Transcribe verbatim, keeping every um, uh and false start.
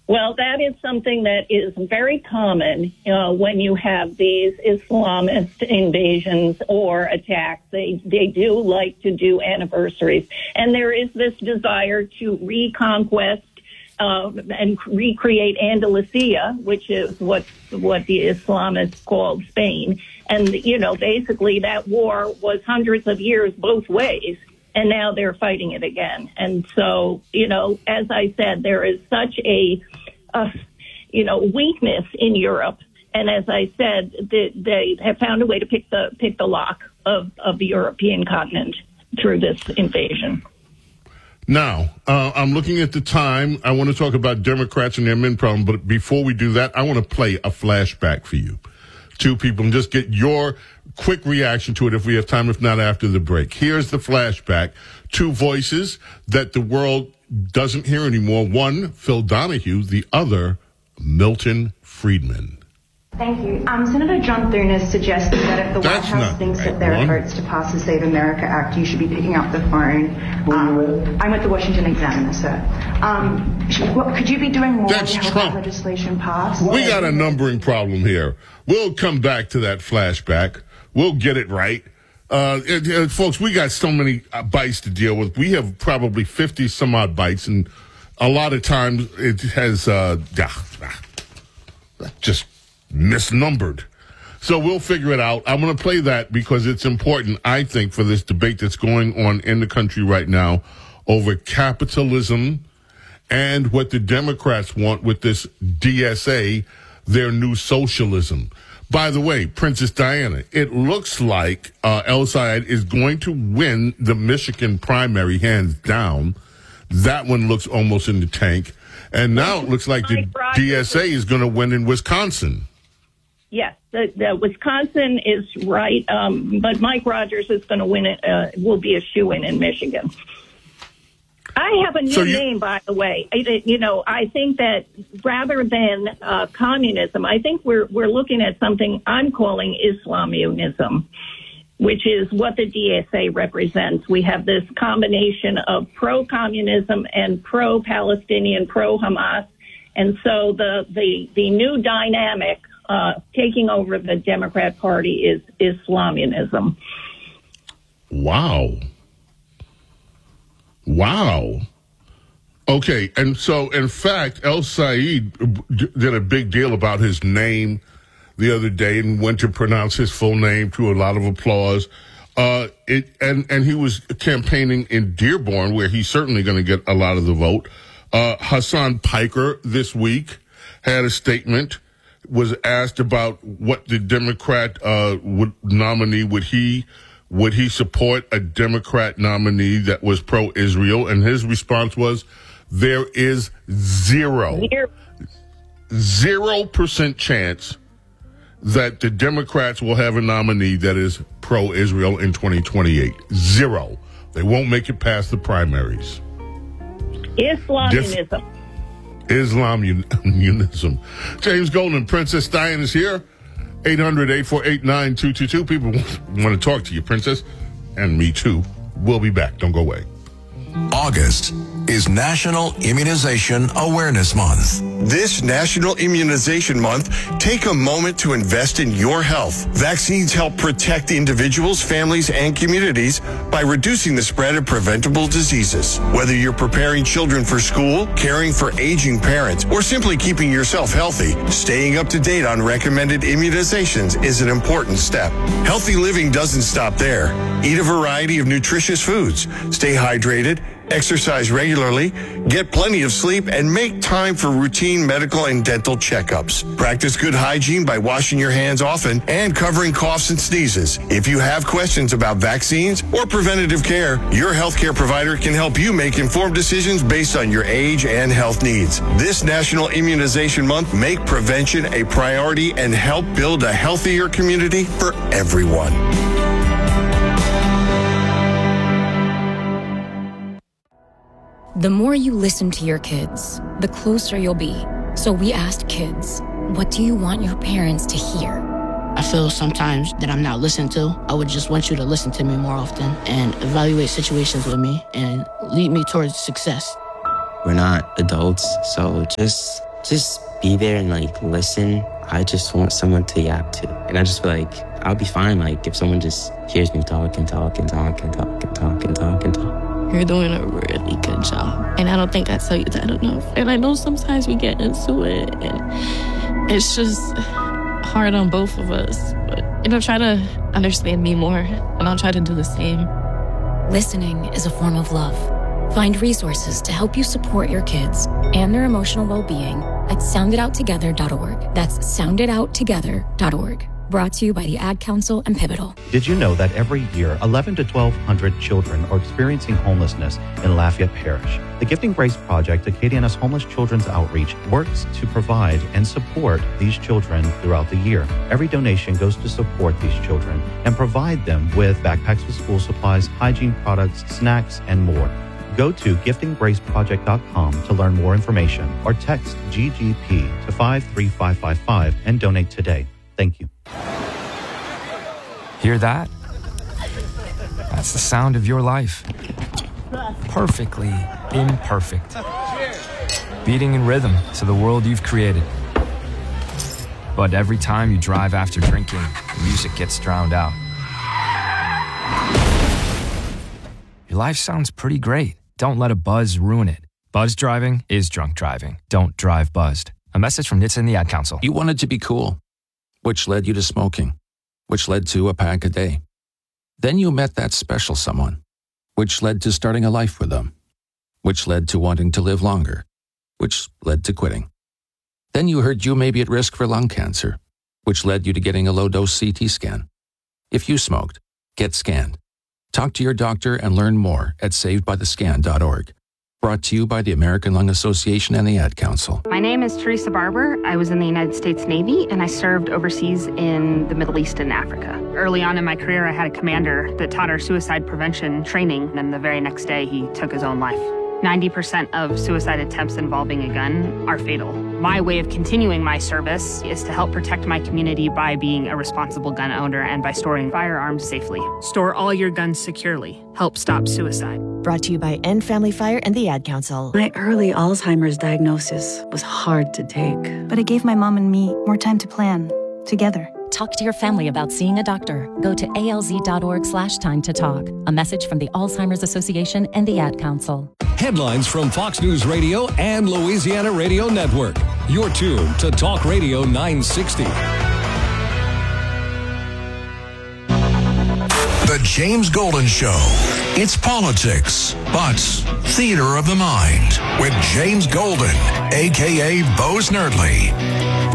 Well, that is something that is very common uh, when you have these Islamist invasions or attacks. They they do like to do anniversaries. And there is this desire to reconquest uh, and recreate Andalusia, which is what what the Islamists called Spain. And, you know, basically that war was hundreds of years both ways. And now they're fighting it again. And so, you know, as I said, there is such a, uh, you know, weakness in Europe. And as I said, they, they have found a way to pick the pick the lock of, of the European continent through this invasion. Now, uh, I'm looking at the time. I want to talk about Democrats and their men problem. But before we do that, I want to play a flashback for you. Two people and just get your quick reaction to it if we have time, if not after the break. Here's the flashback. Two voices that the world doesn't hear anymore. One, Phil Donahue. The other, Milton Friedman. Thank you. Um, Senator John Thune has suggested that if the That's White House thinks right that there are votes to pass the Save America Act, you should be picking up the phone. Um, I'm with the Washington Examiner, sir. Um, should, what, could you be doing more That's to help Trump. that legislation pass? We got a numbering problem here. We'll come back to that flashback. We'll get it right. Uh, it, it, folks, we got so many uh, bites to deal with. We have probably fifty some odd bites, and a lot of times it has uh, just misnumbered. So we'll figure it out. I'm going to play that because it's important, I think, for this debate that's going on in the country right now over capitalism and what the Democrats want with this D S A, their new socialism. By the way, Princess Diana, it looks like uh, El Sayed is going to win the Michigan primary, hands down. That one looks almost in the tank. And now it looks like the D S A is going to win in Wisconsin. Yes, the, the Wisconsin is right, um, but Mike Rogers is going to win it. Uh, will be a shoo-in in Michigan. I have a new so you, name, by the way. I, you know, I think that rather than uh, communism, I think we're we're looking at something I'm calling Islamunism, which is what the D S A represents. We have this combination of pro-communism and pro-Palestinian, pro-Hamas, and so the the the new dynamic uh, taking over the Democrat Party is Islamunism. Wow. Wow. Okay, and so, in fact, El Sayed did a big deal about his name the other day and went to pronounce his full name to a lot of applause. Uh, it and, and he was campaigning in Dearborn, where he's certainly going to get a lot of the vote. Uh, Hassan Piker this week had a statement, was asked about what the Democrat uh, would nominee would he Would he support a Democrat nominee that was pro-Israel? And his response was, there is zero, zero percent chance that the Democrats will have a nominee that is pro-Israel in twenty twenty-eight. Zero. They won't make it past the primaries. Islamism. Islamism. James Golden, Princess Diane is here. eight hundred, eight four eight, nine two two two. People want to talk to you, Princess, and me too. We'll be back. Don't go away. August is National Immunization Awareness Month. This National Immunization Month, take a moment to invest in your health. Vaccines help protect individuals, families, and communities by reducing the spread of preventable diseases. Whether you're preparing children for school, caring for aging parents, or simply keeping yourself healthy, staying up to date on recommended immunizations is an important step. Healthy living doesn't stop there. Eat a variety of nutritious foods. Stay hydrated. Exercise regularly, get plenty of sleep, and make time for routine medical and dental checkups. Practice good hygiene by washing your hands often and covering coughs and sneezes. If you have questions about vaccines or preventative care, your healthcare provider can help you make informed decisions based on your age and health needs. This National Immunization Month, make prevention a priority and help build a healthier community for everyone. The more you listen to your kids, the closer you'll be. So we asked kids, what do you want your parents to hear? I feel sometimes that I'm not listened to. I would just want you to listen to me more often and evaluate situations with me and lead me towards success. We're not adults, so just just be there and like listen. I just want someone to yap to. And I just feel like I'll be fine like if someone just hears me talk and talk and talk and talk and talk and talk and talk. You're doing a really good job. And I don't think I tell you that enough. And I know sometimes we get into it and it's just hard on both of us. But, you know, try to understand me more and I'll try to do the same. Listening is a form of love. Find resources to help you support your kids and their emotional well-being at sound it out together dot org. That's sound it out together dot org. Brought to you by the Ad Council and Pivotal. Did you know that every year, eleven to twelve hundred children are experiencing homelessness in Lafayette Parish? The Gifting Grace Project, Acadiana's homeless children's outreach, works to provide and support these children throughout the year. Every donation goes to support these children and provide them with backpacks with school supplies, hygiene products, snacks, and more. Go to gifting grace project dot com to learn more information or text G G P to five three five five five and donate today. Thank you. Hear that? That's the sound of your life. Perfectly imperfect. Beating in rhythm to the world you've created. But every time you drive after drinking, the music gets drowned out. Your life sounds pretty great. Don't let a buzz ruin it. Buzz driving is drunk driving. Don't drive buzzed. A message from N H T S A and the Ad Council. You wanted to be cool, which led you to smoking, which led to a pack a day. Then you met that special someone, which led to starting a life with them, which led to wanting to live longer, which led to quitting. Then you heard you may be at risk for lung cancer, which led you to getting a low-dose C T scan. If you smoked, get scanned. Talk to your doctor and learn more at saved by the scan dot org. Brought to you by the American Lung Association and the Ad Council. My name is Teresa Barber. I was in the United States Navy and I served overseas in the Middle East and Africa. Early on in my career, I had a commander that taught our suicide prevention training, and the very next day he took his own life. ninety percent of suicide attempts involving a gun are fatal. My way of continuing my service is to help protect my community by being a responsible gun owner and by storing firearms safely. Store all your guns securely. Help stop suicide. Brought to you by End Family Fire and the Ad Council. My early Alzheimer's diagnosis was hard to take, but it gave my mom and me more time to plan together. Talk to your family about seeing a doctor. Go to A L Z dot org slash time to talk. A message from the Alzheimer's Association and the Ad Council. Headlines from Fox News Radio and Louisiana Radio Network. You're tuned to Talk Radio nine sixty. The James Golden Show. It's politics, but theater of the mind with James Golden, a k a. Bo Snerdley.